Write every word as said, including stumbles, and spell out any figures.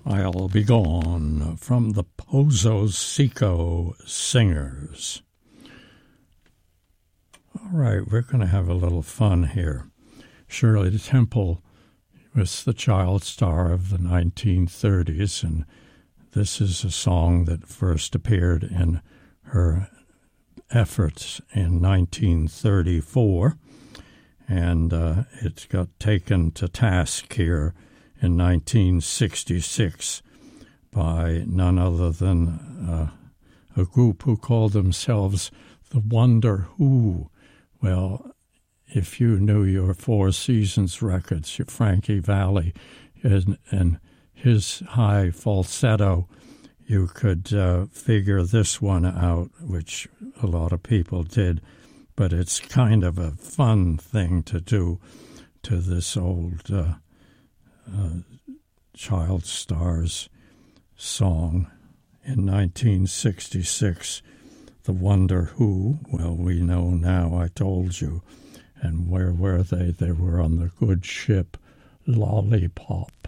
I'll Be Gone from the Pozo Seco Singers. All right, we're going to have a little fun here. Shirley Temple was the child star of the nineteen thirties, and this is a song that first appeared in her efforts in nineteen thirty-four, and uh, it got taken to task here in nineteen sixty-six by none other than uh, a group who called themselves the Wonder Who. Well, if you knew your Four Seasons records, your Frankie Valli and, and his high falsetto, you could uh, figure this one out, which a lot of people did. But it's kind of a fun thing to do to this old uh, uh, child stars song. In nineteen sixty-six, The Wonder Who, well, we know now, I told you. And where were they? They were on the good ship Lollipop.